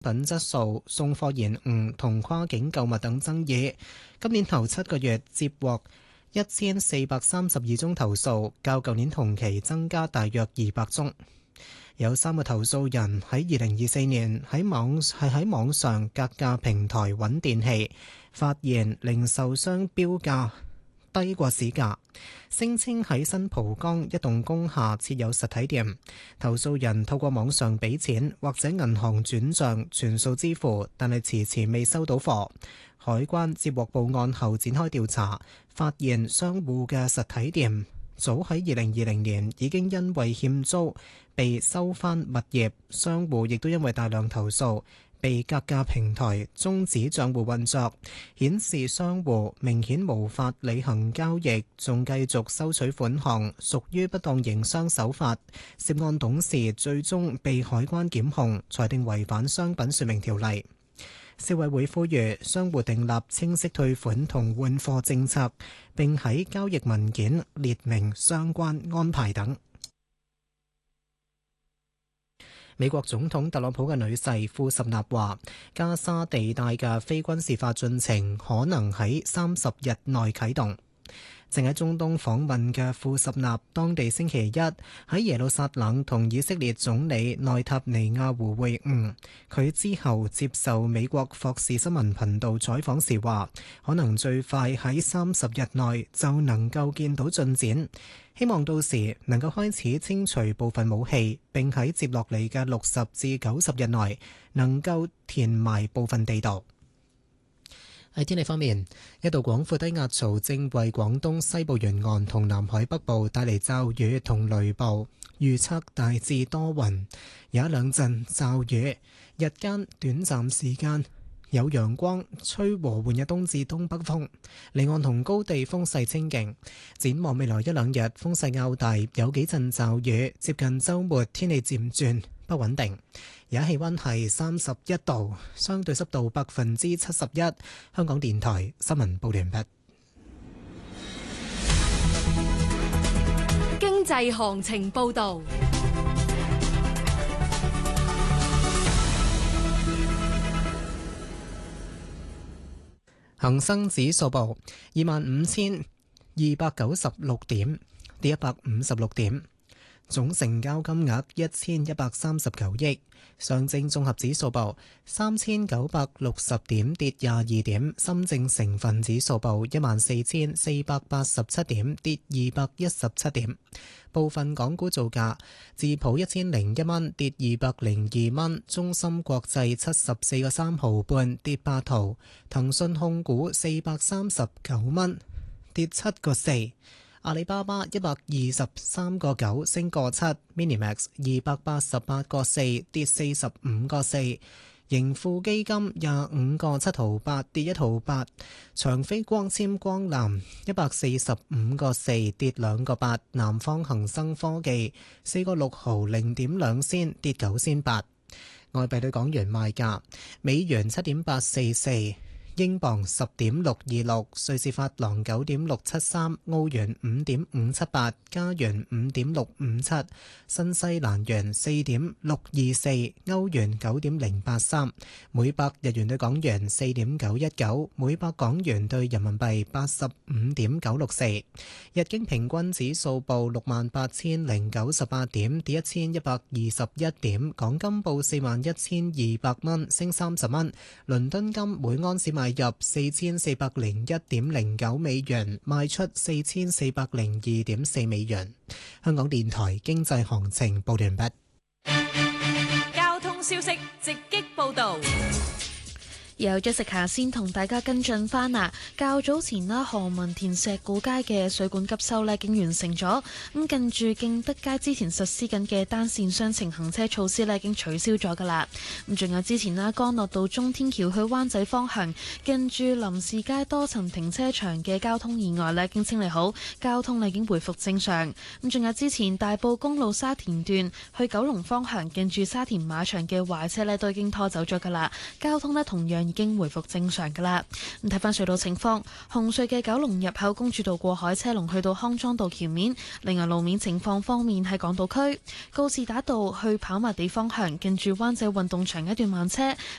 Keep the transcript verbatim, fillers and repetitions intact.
品質素、送貨延誤同跨境購物等爭議。今年頭七個月接獲一千四百三十二宗投訴，較舊年同期增加大約二百宗。有三個投訴人喺二零二四年喺網係喺網上格價平台揾電器，發現零售商標價低過市價，聲稱喺新蒲崗一棟工廈設有實體店。投訴人透過網上俾錢或者銀行轉賬全數支付，但係遲遲未收到貨。海關接獲報案後展開調查，發現商戶嘅實體店早喺二零二零年已經因為欠租被收返物業，商戶亦都因為大量投訴被格價平台終止帳戶運作，顯示商戶明顯無法履行交易，仲繼續收取款項，屬於不當營商手法。涉案董事最終被海關檢控，裁定違反商品說明條例。消委會呼籲商戶訂立清晰退款同換貨政策，並喺交易文件列明相關安排等。美國總統特朗普嘅女婿庫什納話，加沙地帶嘅非軍事化進程可能喺三十日內啟動。正喺中東訪問嘅庫什納，當地星期一喺耶路撒冷同以色列總理內塔尼亞胡會晤。佢之後接受美國霍士新聞頻道採訪時話，可能最快喺三十日內就能夠見到進展，希望到時能夠開始清除部分武器，並喺接落嚟嘅六十至九十日內能夠填埋部分地道。喺天氣方面，一道廣闊低壓槽正為廣東西部沿岸同南海北部帶嚟驟雨同雷暴，預測大致多雲，有一兩陣驟雨，日間短暫時間有陽光，吹和緩嘅東至東北風，離岸同高地風勢清勁。展望未來一兩日風勢較大，有幾陣驟雨，接近週末天氣漸轉不穩定。而家氣溫係三十一度，相對濕度百分之七十一。香港電台新聞報完畢。 經濟行情報道。 恒生指數報二萬五千二百九十六點，跌一百五十六點，總成交金額一千一百三十九億。上證綜合指數報三千九百六十點，跌廿二點。深證成分指數報一萬四千四百八十七點，跌二百一十七點。部分港股造價：智普一千零一蚊，跌二百零二蚊；中芯國際七十四個三毫半，跌八毫；騰訊控股四百三十九蚊，跌七個四。阿里巴巴一百二十三個九升個七 ，Minimax 二百八十八個四跌四十五個四，盈富基金廿五個七毫八跌一毫八，長飛光纖光纜一百四十五個四跌兩個八，南方恒生科技四個六毫零點兩仙跌九仙八。外幣對港元賣價，美元七點八四四。英鎊十點六二六，瑞士法郎九點六七三，澳元五點五七八，加元五點六五七，新西蘭元四點六二四，歐元九點零八三，每百日元對港元四點九一九，每百港元對人民幣八十五點九六四。日經平均指數報六萬八千零九十八點，跌一千一百二十一點。港金報四萬一千二百蚊，升三十蚊。倫敦金每安士買入四千四百零一點零九美元，賣出四千四百零二點四美元。香港電台經濟行情報完畢。 交通消息直擊報道。 有咗食下先同大家跟進翻啊！較早前啦，何文田石鼓街嘅水管急修咧已經完成咗，咁近住敬德街之前實施緊嘅單線雙程行車措施咧已經取消咗噶啦。咁仲有之前啦，干諾道中天橋去灣仔方向近住林士街多層停車場嘅交通意外咧已經清理好，交通咧已經回復正常。咁仲有之前大埔公路沙田段去九龍方向近住沙田馬場嘅壞車咧都已經拖走咗噶啦，交通咧同樣已經回復正常㗎啦。咁睇翻隧道情況，紅隧嘅九龍入口公主道過海車龍去到康莊道橋面。另外路面情況方面，喺港島區告士打道去跑馬地方向，近住灣仔運動場一段慢車，